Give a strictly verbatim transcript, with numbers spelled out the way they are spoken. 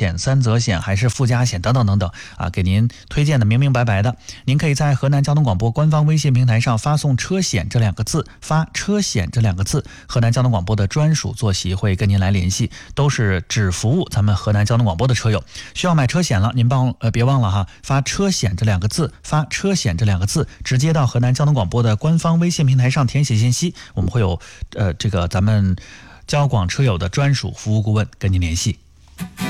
险、三责险还是附加险等等等等啊，给您推荐的明明白白的。您可以在河南交通广播官方微信平台上发送车险这两个字，发车险这两个字，河南交通广播的专属坐席会跟您来联系，都是只服务咱们河南交通广播的车友。需要买车险了，您帮呃别忘了哈，发车险这两个字，发车险这两个字，直接到河南交通广播的官方微信平台上填写信息，我们会有呃这个咱们交广车友的专属服务顾问跟您联系。